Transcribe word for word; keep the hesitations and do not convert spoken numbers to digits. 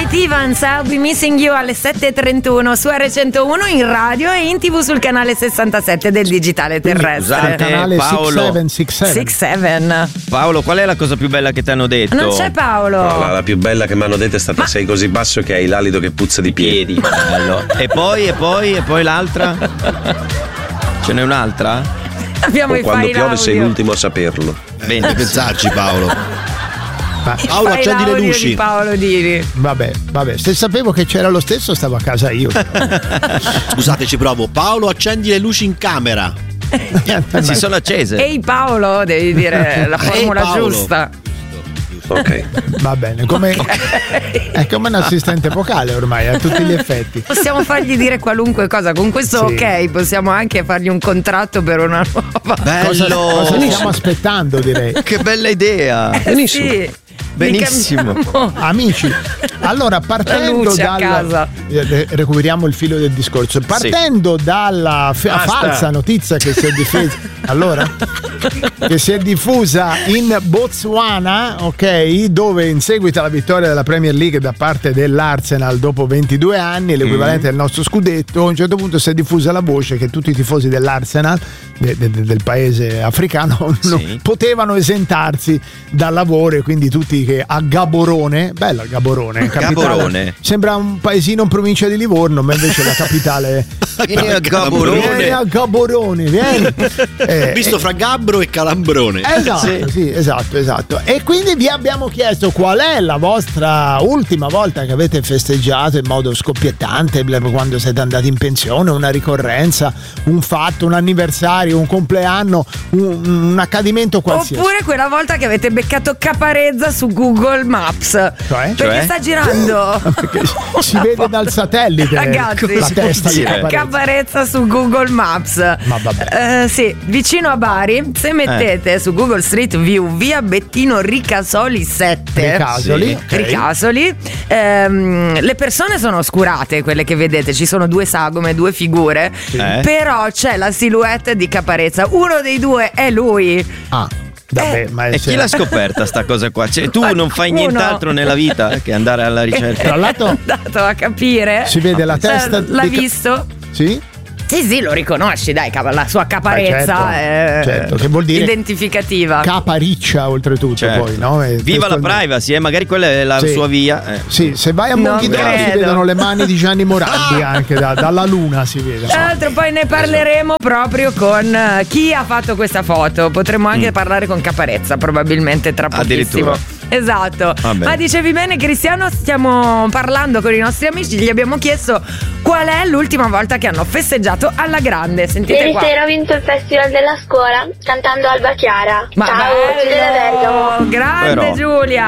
Pete Evans, I'll Be Missing You alle sette e trentuno su R centouno in radio e in tv sul canale sessantasette del digitale terrestre. Scusate, canale Paolo. sei sette sei sette. sei sette. Paolo, qual è la cosa più bella che ti hanno detto? Non c'è Paolo. No, la, la più bella che mi hanno detto è stata: sei così basso che hai l'alido che puzza di piedi. Piedi, bello. E poi, e poi, e poi l'altra? Ce n'è un'altra? Abbiamo O i quando file piove audio. sei l'ultimo a saperlo. Bene, Pensarci, Paolo. Ma- Paolo, File accendi le audio luci. di Paolo Dini. Vabbè, vabbè, se sapevo che c'era lo stesso stavo a casa io. Scusate, ci provo. Paolo, accendi le luci in camera. si sono accese. Ehi Paolo, devi dire la formula Paolo. giusta. Ok. Va bene, come è come un assistente vocale ormai a tutti gli effetti. Possiamo fargli dire qualunque cosa. Con questo Sì. ok, possiamo anche fargli un contratto per una nuova. Bello. Cosa, cosa stiamo aspettando, direi. Che bella idea. Eh, sì. Benissimo. Gli cambiamo Amici, allora partendo La luce a dal casa. eh, recuperiamo il filo del discorso. Partendo dalla f- Basta. falsa notizia che si è diffusa allora che si è diffusa in Botswana, ok, dove in seguito alla vittoria della Premier League da parte dell'Arsenal dopo ventidue anni, l'equivalente del nostro scudetto, a un certo punto si è diffusa la voce che tutti i tifosi dell'Arsenal de- de- del paese africano non Sì. potevano esentarsi dal lavoro, e quindi tutti che a Gaborone, bella Gaborone, capitale, Gaborone. sembra un paesino in provincia di Livorno, ma invece la capitale Vieni a vieni Gaborone. a Gaborone, vieni. Eh, Visto fra Gabbro e Calambrone. Esatto, sì, esatto, esatto. E quindi vi abbiamo chiesto qual è la vostra ultima volta che avete festeggiato in modo scoppiettante, quando siete andati in pensione, una ricorrenza, un fatto, un anniversario, un compleanno, un, un accadimento qualsiasi. Oppure quella volta che avete beccato Caparezza su Google Maps. Cioè? Perché Cioè? sta girando. Perché si vede dal satellite Ragazzi, la testa di dire? Caparezza. Caparezza su Google Maps. Ma vabbè. Eh, sì, vicino a Bari, se mettete su Google Street View via Bettino Ricasoli sette. Ricasoli, Sì. ok. Ricasoli, ehm, le persone sono oscurate, quelle che vedete, ci sono due sagome, due figure, Eh? però c'è la silhouette di Caparezza, uno dei due è lui. Ah, vabbè, ma è E chi l'ha scoperta sta cosa qua? Cioè, tu non fai Uno. nient'altro nella vita che andare alla ricerca. Tra l'altro È andato a capire. si vede la testa L'ha di Ca- visto? Sì? Sì, sì, lo riconosci, dai, cava- la sua caparezza Beh, certo, è certo, che vuol dire identificativa. Capariccia oltretutto, Certo. poi, no? E Viva la testualmente. privacy, eh? Magari quella è la Sì. sua via. eh. Sì, se vai a Non Monghidoro si credo. vedono le mani di Gianni Morandi anche da- dalla luna si vede. Tra l'altro poi ne parleremo proprio con eh, chi ha fatto questa foto. Potremmo anche parlare con Caparezza probabilmente tra pochissimo. Addirittura. Esatto. Va bene. Ma dicevi bene, Cristiano, stiamo parlando con i nostri amici, gli abbiamo chiesto qual è l'ultima volta che hanno festeggiato alla grande. Sentite Ieri qua. sera ho vinto il festival della scuola cantando Alba Chiara. Ma Ciao, bello! Giulia da Bergamo. Grande Però. Giulia!